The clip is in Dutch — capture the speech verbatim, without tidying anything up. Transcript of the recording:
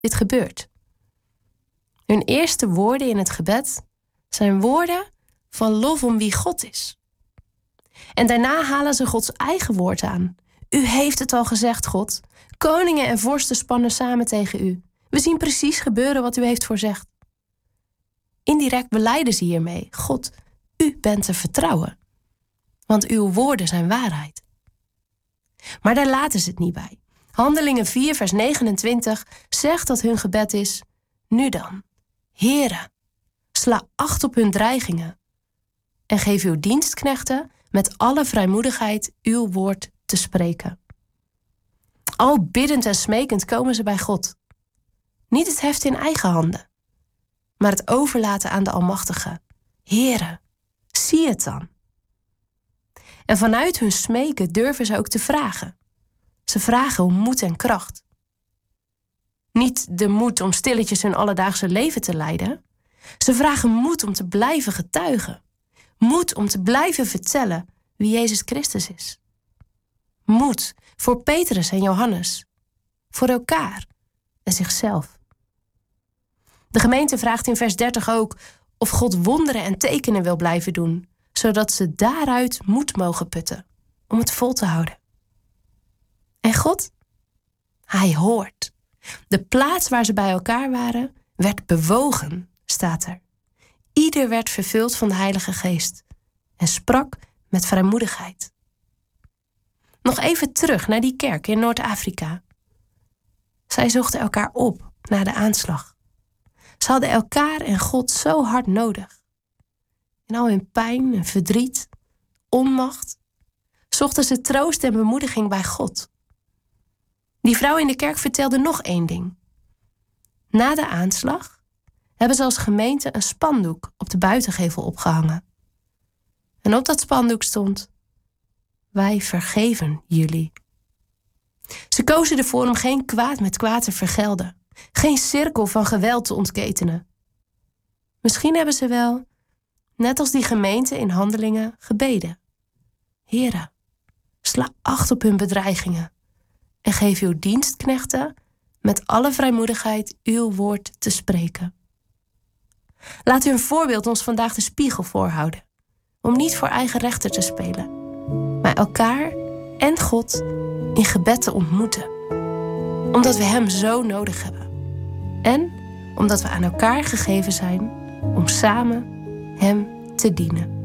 dit gebeurt. Hun eerste woorden in het gebed zijn woorden van lof om wie God is. En daarna halen ze Gods eigen woord aan. U heeft het al gezegd, God. Koningen en vorsten spannen samen tegen u. We zien precies gebeuren wat u heeft voorzegd. Indirect belijden ze hiermee: God, u bent te vertrouwen. Want uw woorden zijn waarheid. Maar daar laten ze het niet bij. Handelingen vier vers negenentwintig zegt dat hun gebed is: nu dan, Heere, sla acht op hun dreigingen en geef uw dienstknechten met alle vrijmoedigheid uw woord te spreken. Al biddend en smekend komen ze bij God. Niet het heft in eigen handen, maar het overlaten aan de Almachtige. Heere, zie het dan. En vanuit hun smeken durven ze ook te vragen. Ze vragen om moed en kracht. Niet de moed om stilletjes hun alledaagse leven te leiden. Ze vragen moed om te blijven getuigen. Moed om te blijven vertellen wie Jezus Christus is. Moed voor Petrus en Johannes. Voor elkaar en zichzelf. De gemeente vraagt in vers dertig ook of God wonderen en tekenen wil blijven doen, zodat ze daaruit moed mogen putten om het vol te houden. En God? Hij hoort. De plaats waar ze bij elkaar waren, werd bewogen, staat er. Ieder werd vervuld van de Heilige Geest en sprak met vrijmoedigheid. Nog even terug naar die kerk in Noord-Afrika. Zij zochten elkaar op na de aanslag. Ze hadden elkaar en God zo hard nodig. In al hun pijn en verdriet, onmacht, zochten ze troost en bemoediging bij God. Die vrouw in de kerk vertelde nog één ding. Na de aanslag hebben ze als gemeente een spandoek op de buitengevel opgehangen. En op dat spandoek stond: wij vergeven jullie. Ze kozen ervoor om geen kwaad met kwaad te vergelden. Geen cirkel van geweld te ontketenen. Misschien hebben ze wel, net als die gemeente in Handelingen, gebeden. Heere, sla acht op hun bedreigingen en geef uw dienstknechten met alle vrijmoedigheid uw woord te spreken. Laat hun voorbeeld ons vandaag de spiegel voorhouden, om niet voor eigen rechter te spelen, maar elkaar en God in gebed te ontmoeten, omdat we hem zo nodig hebben. En omdat we aan elkaar gegeven zijn om samen hem te dienen.